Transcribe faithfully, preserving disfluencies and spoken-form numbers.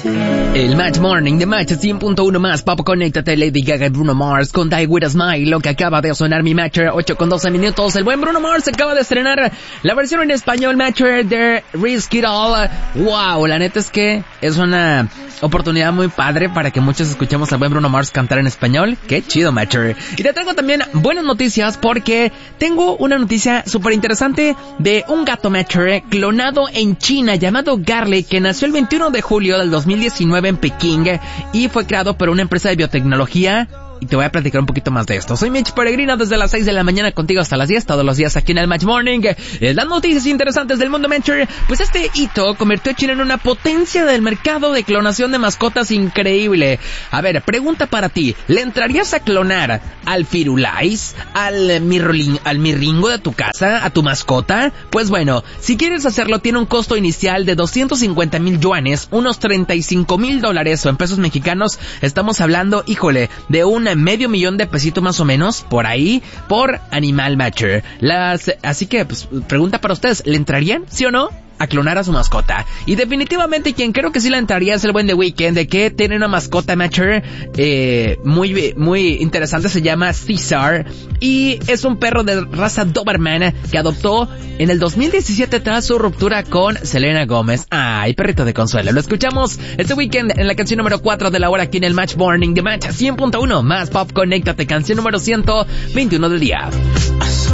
El Match Morning de Match cien punto uno más Pop, conéctate. Lady Gaga y Bruno Mars con Die With A Smile, lo que acaba de sonar mi Matcher, ocho con doce minutos. El buen Bruno Mars acaba de estrenar la versión en español, Matcher, de Risk It All. Wow, la neta es que es una oportunidad muy padre para que muchos escuchemos al buen Bruno Mars cantar en español. Qué chido, Matcher. Y te traigo también buenas noticias porque tengo una noticia súper interesante de un gato, Matcher, clonado en China llamado Garlic, que nació el veintiuno de julio del dos mil diecinueve en Pekín y fue creado por una empresa de biotecnología. Y te voy a platicar un poquito más de esto. Soy Mitch Peregrino desde las seis de la mañana contigo hasta las diez, todos los días aquí en el Match Morning. Eh, las noticias interesantes del mundo Matcher. Pues este hito convirtió a China en una potencia del mercado de clonación de mascotas increíble. A ver, pregunta para ti. ¿Le entrarías a clonar al Firulais, al, mirlin, al mirringo de tu casa, a tu mascota? Pues bueno, si quieres hacerlo tiene un costo inicial de doscientos cincuenta mil yuanes, unos treinta y cinco mil dólares o en pesos mexicanos. Estamos hablando, híjole, de un medio millón de pesitos más o menos, por ahí, por animal, Matcher. Las, así que, pues, pregunta para ustedes, ¿le entrarían, sí o no, a clonar a su mascota? Y definitivamente quien creo que sí le entraría es el buen The Weeknd, de que tiene una mascota, Matcher, eh, muy, muy interesante, se llama César, y es un perro de raza Doberman que adoptó en el dos mil diecisiete tras su ruptura con Selena Gómez. Ay, perrito de consuelo. Lo escuchamos este Weeknd en la canción número cuatro de la hora aquí en el Match Morning de Match cien punto uno más Pop, conéctate, canción número ciento veintiuno del día.